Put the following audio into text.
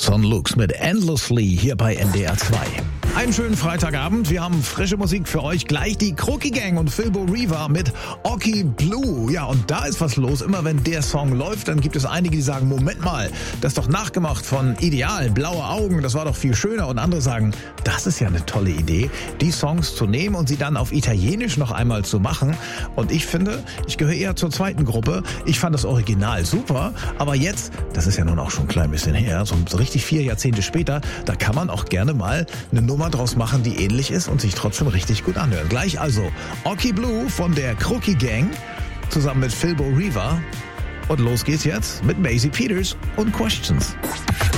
Son Lux mit Endlessly hier bei NDR 2. Einen schönen Freitagabend. Wir haben frische Musik für euch. Gleich die Crookie Gang und Philbo Riva mit Oki Blue. Ja, und da ist was los. Immer wenn der Song läuft, dann gibt es einige, die sagen, Moment mal, das ist doch nachgemacht von Ideal, Blaue Augen, das war doch viel schöner. Und andere sagen, das ist ja eine tolle Idee, die Songs zu nehmen und sie dann auf Italienisch noch einmal zu machen. Und ich finde, ich gehöre eher zur zweiten Gruppe. Ich fand das Original super, aber jetzt, das ist ja nun auch schon ein klein bisschen her, so richtig 4 Jahrzehnte später, da kann man auch gerne mal eine Nummer draus machen, die ähnlich ist und sich trotzdem richtig gut anhört. Gleich also Oki Blue von der Crookie Gang zusammen mit Philbo Riva. Und los geht's jetzt mit Maisie Peters und Questions.